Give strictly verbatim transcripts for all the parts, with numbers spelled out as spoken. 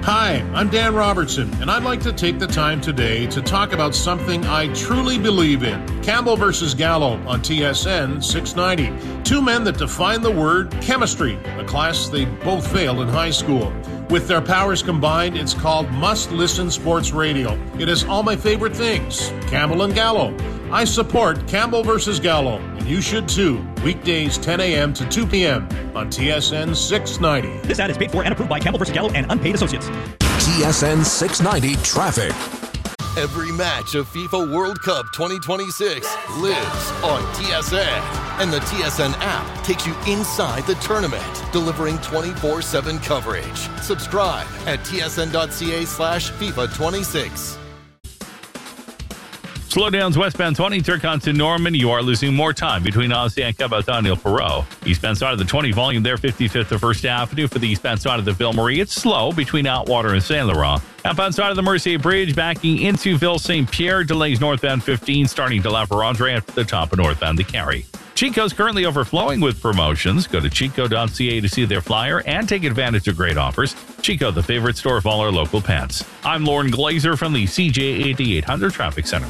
Hi, I'm Dan Robertson, and I'd like to take the time today to talk about something I truly believe in. Campbell versus Gallo on T S N six ninety. Two men that define the word chemistry, a class they both failed in high school. With their powers combined, it's called Must Listen Sports Radio. It has all my favorite things. Campbell and Gallo. I support Campbell versus Gallo, and you should too. Weekdays ten a.m. to two p.m. on T S N six ninety. This ad is paid for and approved by Campbell versus Gallo and unpaid associates. T S N six ninety Traffic. Every match of FIFA World Cup twenty twenty-six lives on T S N. And the T S N app takes you inside the tournament, delivering twenty-four seven coverage. Subscribe at tsn.ca slash FIFA 26. Slowdowns westbound twenty-third to Norman. You are losing more time between Odyssey and Cabatano Perot. Eastbound side of the twenty volume there, fifty-fifth to First Avenue. For the eastbound side of the Ville Marie, it's slow between Outwater and Saint Laurent. Outbound side of the Mercier Bridge, backing into Ville Saint Pierre. Delays northbound fifteen, starting to La Verandre at the top of northbound to Cary. Chico's currently overflowing with promotions. Go to chico dot c a to see their flyer and take advantage of great offers. Chico, the favorite store of all our local pets. I'm Lauren Glazer from the C J eighty-eight hundred Traffic Center.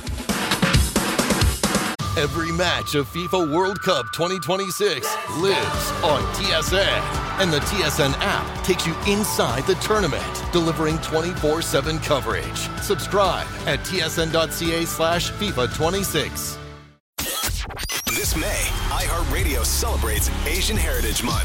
Every match of FIFA World Cup twenty twenty-six lives on T S N. And the T S N app takes you inside the tournament, delivering twenty-four seven coverage. Subscribe at tsn.ca slash FIFA 26. This May, iHeartRadio celebrates Asian Heritage Month.